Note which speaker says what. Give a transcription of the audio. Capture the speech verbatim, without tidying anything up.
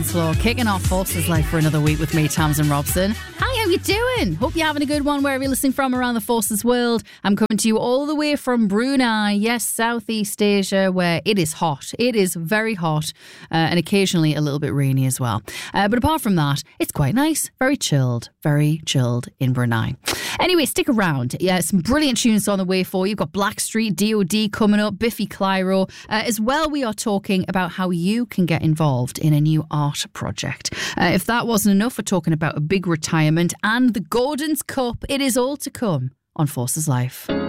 Speaker 1: dance floor, kicking off Forces Life for another week with me, Tamsin Robson. Hi, how you doing? Hope you're having a good one wherever you're listening from around the Forces world. I'm coming to you all the way from Brunei, yes, Southeast Asia, where it is hot. It is very hot uh, and occasionally a little bit rainy as well. Uh, but apart from that, it's quite nice, very chilled, very chilled in Brunei. Anyway, stick around. Yeah, some brilliant tunes on the way for you. You've got Blackstreet, D O D coming up, Biffy Clyro. Uh, as well, we are talking about how you can get involved in a new art project. Uh, if that wasn't enough, we're talking about a big retirement and the Gordon's Cup. It is all to come on Forces Life.